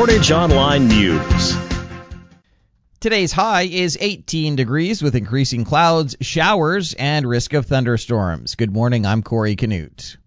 Portage Online News. Today's high is 18 degrees with increasing clouds, showers, and risk of thunderstorms. Good morning, I'm Corey Canute.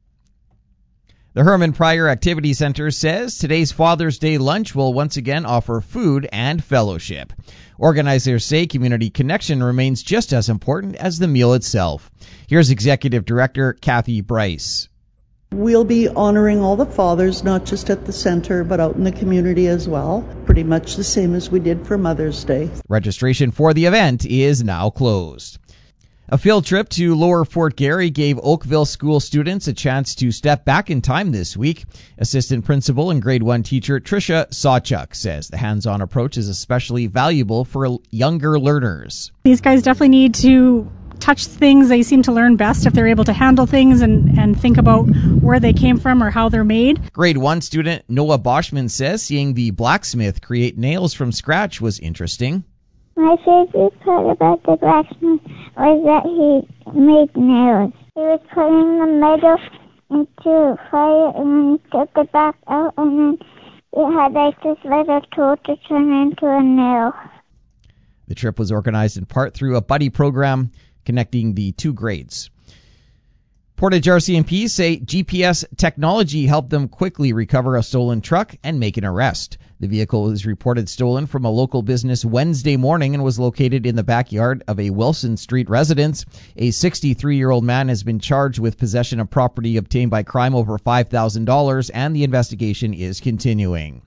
The Herman Pryor Activity Center says today's Father's Day lunch will once again offer food and fellowship. Organizers say community connection remains just as important as the meal itself. Here's Executive Director Kathy Bryce. We'll be honoring all the fathers, not just at the center, but out in the community as well. Pretty much the same as we did for Mother's Day. Registration for the event is now closed. A field trip to Lower Fort Garry gave Oakville school students a chance to step back in time this week. Assistant principal and grade 1 teacher Tricia Sawchuk says the hands-on approach is especially valuable for younger learners. These guys definitely need to touch things. They seem to learn best if they're able to handle things and think about where they came from or how they're made. Grade 1 student Noah Boschman says seeing the blacksmith create nails from scratch was interesting. My favorite part about the blacksmith was that he made nails. He was putting the metal into fire and then he took it back out and then it had like this little tool to turn into a nail. The trip was organized in part through a buddy program connecting the two grades. Portage RCMP say GPS technology helped them quickly recover a stolen truck and make an arrest. The vehicle was reported stolen from a local business Wednesday morning and was located in the backyard of a Wilson Street residence. A 63-year-old man has been charged with possession of property obtained by crime over $5,000, and the investigation is continuing.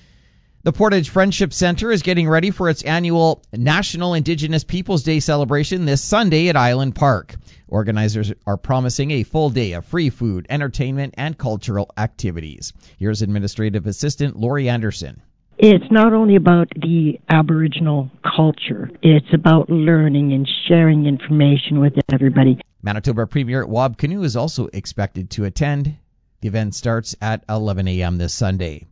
The Portage Friendship Center is getting ready for its annual National Indigenous Peoples Day celebration this Sunday at Island Park. Organizers are promising a full day of free food, entertainment, and cultural activities. Here's Administrative Assistant Lori Anderson. It's not only about the Aboriginal culture. It's about learning and sharing information with everybody. Manitoba Premier Wab Kinew is also expected to attend. The event starts at 11 a.m. this Sunday.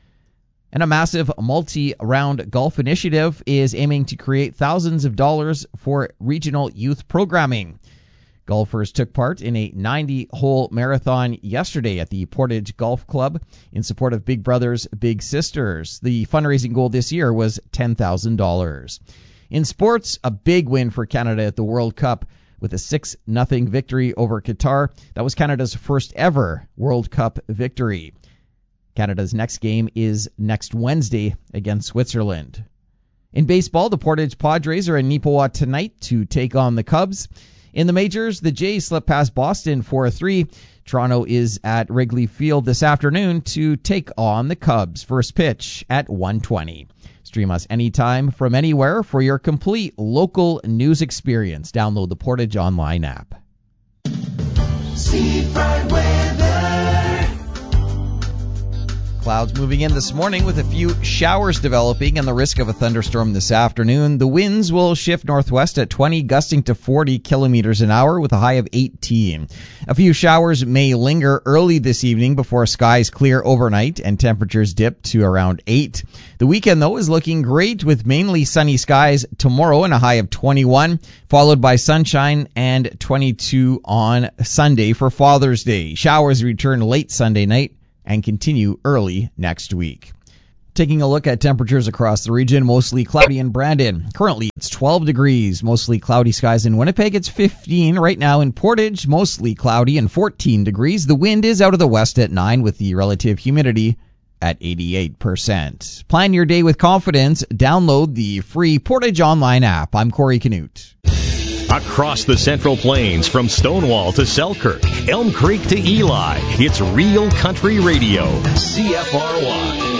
And a massive multi-round golf initiative is aiming to create thousands of dollars for regional youth programming. Golfers took part in a 90-hole marathon yesterday at the Portage Golf Club in support of Big Brothers Big Sisters. The fundraising goal this year was $10,000. In sports, a big win for Canada at the World Cup with a 6-0 victory over Qatar. That was Canada's first ever World Cup victory. Canada's next game is next Wednesday against Switzerland. In baseball, the Portage Padres are in Neepawa tonight to take on the Cubs. In the majors, the Jays slipped past Boston 4-3. Toronto is at Wrigley Field this afternoon to take on the Cubs. First pitch at 1:20. Stream us anytime from anywhere for your complete local news experience. Download the Portage Online app. Seafront weather. Clouds moving in this morning with a few showers developing and the risk of a thunderstorm this afternoon. The winds will shift northwest at 20, gusting to 40 kilometers an hour with a high of 18. A few showers may linger early this evening before skies clear overnight and temperatures dip to around 8. The weekend, though, is looking great with mainly sunny skies tomorrow and a high of 21, followed by sunshine and 22 on Sunday for Father's Day. Showers return late Sunday night and continue early next week. Taking a look at temperatures across the region, mostly cloudy in Brandon. Currently, it's 12 degrees. Mostly cloudy skies in Winnipeg. It's 15 right now in Portage. Mostly cloudy and 14 degrees. The wind is out of the west at 9 with the relative humidity at 88%. Plan your day with confidence. Download the free Portage Online app. I'm Corey Canute. Across the Central Plains, from Stonewall to Selkirk, Elm Creek to Eli, it's Real Country Radio, CFRY.